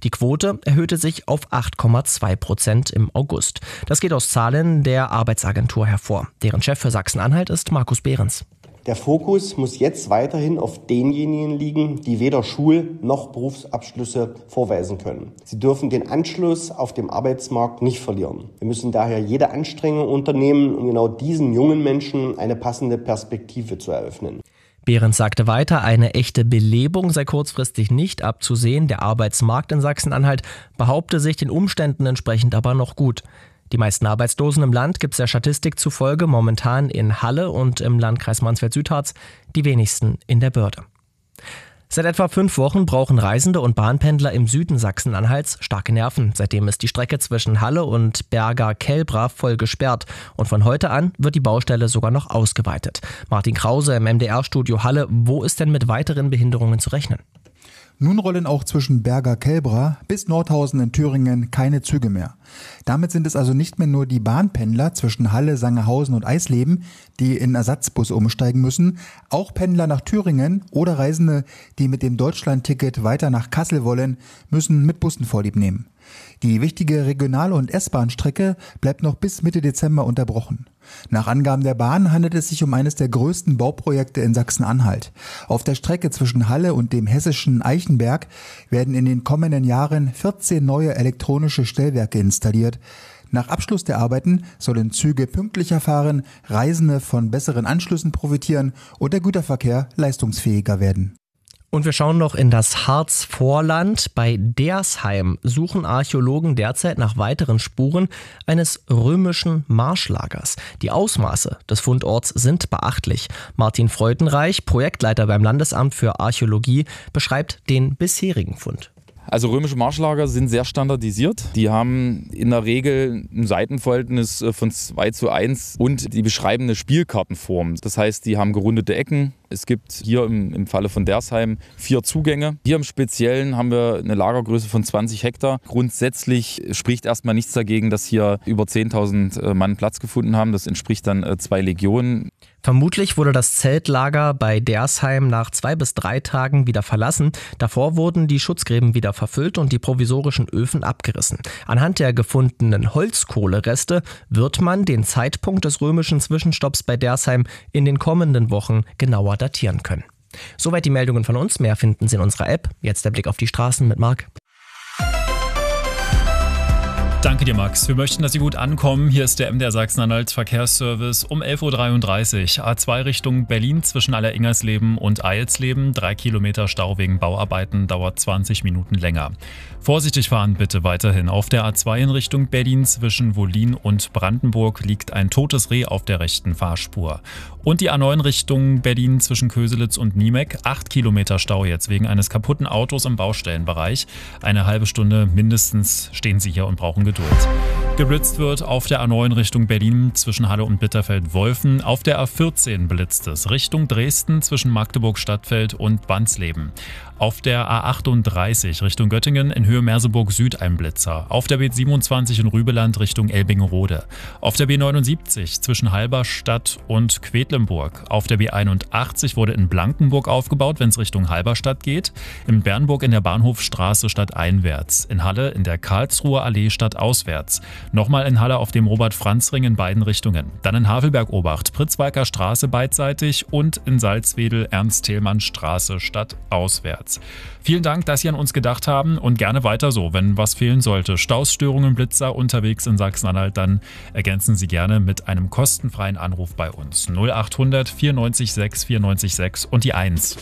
Die Quote erhöhte sich auf 8,2% im August. Das geht aus Zahlen der Arbeitsagentur hervor. Deren Chef für Sachsen-Anhalt ist Markus Behrens. Der Fokus muss jetzt weiterhin auf denjenigen liegen, die weder Schul- noch Berufsabschlüsse vorweisen können. Sie dürfen den Anschluss auf dem Arbeitsmarkt nicht verlieren. Wir müssen daher jede Anstrengung unternehmen, um genau diesen jungen Menschen eine passende Perspektive zu eröffnen. Behrens sagte weiter, eine echte Belebung sei kurzfristig nicht abzusehen. Der Arbeitsmarkt in Sachsen-Anhalt behaupte sich den Umständen entsprechend aber noch gut. Die meisten Arbeitslosen im Land gibt es der Statistik zufolge momentan in Halle und im Landkreis Mansfeld-Südharz, die wenigsten in der Börde. Seit etwa 5 Wochen brauchen Reisende und Bahnpendler im Süden Sachsen-Anhalts starke Nerven. Seitdem ist die Strecke zwischen Halle und Berga-Kelbra voll gesperrt. Und von heute an wird die Baustelle sogar noch ausgeweitet. Martin Krause im MDR-Studio Halle. Wo ist denn mit weiteren Behinderungen zu rechnen? Nun rollen auch zwischen Berga-Kelbra bis Nordhausen in Thüringen keine Züge mehr. Damit sind es also nicht mehr nur die Bahnpendler zwischen Halle, Sangerhausen und Eisleben, die in Ersatzbus umsteigen müssen. Auch Pendler nach Thüringen oder Reisende, die mit dem Deutschlandticket weiter nach Kassel wollen, müssen mit Bussen Vorlieb nehmen. Die wichtige Regional- und S-Bahn-Strecke bleibt noch bis Mitte Dezember unterbrochen. Nach Angaben der Bahn handelt es sich um eines der größten Bauprojekte in Sachsen-Anhalt. Auf der Strecke zwischen Halle und dem hessischen Eichenberg werden in den kommenden Jahren 14 neue elektronische Stellwerke installiert. Nach Abschluss der Arbeiten sollen Züge pünktlicher fahren, Reisende von besseren Anschlüssen profitieren und der Güterverkehr leistungsfähiger werden. Und wir schauen noch in das Harzvorland. Bei Dersheim suchen Archäologen derzeit nach weiteren Spuren eines römischen Marschlagers. Die Ausmaße des Fundorts sind beachtlich. Martin Freudenreich, Projektleiter beim Landesamt für Archäologie, beschreibt den bisherigen Fund. Also römische Marschlager sind sehr standardisiert. Die haben in der Regel ein Seitenverhältnis von 2:1 und die beschreiben eine Spielkartenform. Das heißt, die haben gerundete Ecken. Es gibt hier im Falle von Dersheim 4 Zugänge. Hier im Speziellen haben wir eine Lagergröße von 20 Hektar. Grundsätzlich spricht erstmal nichts dagegen, dass hier über 10.000 Mann Platz gefunden haben. Das entspricht dann 2 Legionen. Vermutlich wurde das Zeltlager bei Dersheim nach 2 bis 3 Tagen wieder verlassen. Davor wurden die Schutzgräben wieder verfüllt und die provisorischen Öfen abgerissen. Anhand der gefundenen Holzkohlereste wird man den Zeitpunkt des römischen Zwischenstopps bei Dersheim in den kommenden Wochen genauer datieren können. Soweit die Meldungen von uns. Mehr finden Sie in unserer App. Jetzt der Blick auf die Straßen mit Marc. Danke dir, Max. Wir möchten, dass Sie gut ankommen. Hier ist der MDR Sachsen-Anhalt Verkehrsservice um 11.33 Uhr. A2 Richtung Berlin zwischen Aller-Ingersleben und Eilsleben. 3 Kilometer Stau wegen Bauarbeiten, dauert 20 Minuten länger. Vorsichtig fahren bitte weiterhin. Auf der A2 in Richtung Berlin zwischen Wollin und Brandenburg liegt ein totes Reh auf der rechten Fahrspur. Und die A9 Richtung Berlin zwischen Köselitz und Niemek. 8 Kilometer Stau jetzt wegen eines kaputten Autos im Baustellenbereich. Eine halbe Stunde mindestens stehen Sie hier und brauchen Geduld. Geblitzt wird auf der A9 Richtung Berlin zwischen Halle und Bitterfeld-Wolfen. Auf der A14 blitzt es Richtung Dresden zwischen Magdeburg-Stadtfeld und Bansleben. Auf der A38 Richtung Göttingen in Höhe Merseburg Süd ein Blitzer. Auf der B27 in Rübeland Richtung Elbingerode. Auf der B79 zwischen Halberstadt und Quedlinburg. Auf der B81 wurde in Blankenburg aufgebaut, wenn es Richtung Halberstadt geht. In Bernburg in der Bahnhofstraße stadteinwärts. In Halle in der Karlsruher Allee stadtauswärts. Nochmal in Halle auf dem Robert-Franz-Ring in beiden Richtungen. Dann in Havelberg-Obacht, Pritzwalker Straße beidseitig und in Salzwedel Ernst-Thälmann-Straße stadtauswärts. Vielen Dank, dass Sie an uns gedacht haben und gerne weiter so, wenn was fehlen sollte. Stausstörungen, Blitzer unterwegs in Sachsen-Anhalt, dann ergänzen Sie gerne mit einem kostenfreien Anruf bei uns. 0800 94 6 94 6 und die 1.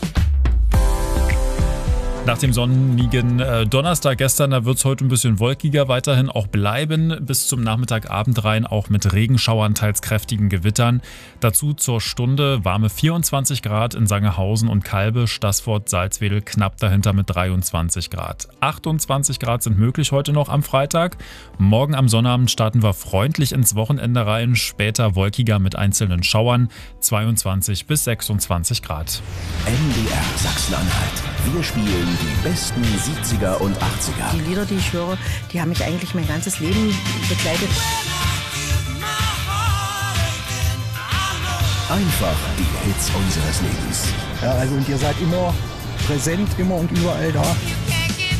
Nach dem sonnigen Donnerstag gestern, da wird es heute ein bisschen wolkiger weiterhin auch bleiben. Bis zum Nachmittagabend rein auch mit Regenschauern, teils kräftigen Gewittern. Dazu zur Stunde warme 24 Grad in Sangerhausen und Kalbe, Staßfurt, Salzwedel knapp dahinter mit 23 Grad. 28 Grad sind möglich heute noch am Freitag. Morgen am Sonnabend starten wir freundlich ins Wochenende rein. Später wolkiger mit einzelnen Schauern, 22 bis 26 Grad. MDR Sachsen-Anhalt. Wir spielen die besten 70er und 80er. Die Lieder, die ich höre, die haben mich eigentlich mein ganzes Leben begleitet. Einfach die Hits unseres Lebens. Ja, also und ihr seid immer präsent, immer und überall da.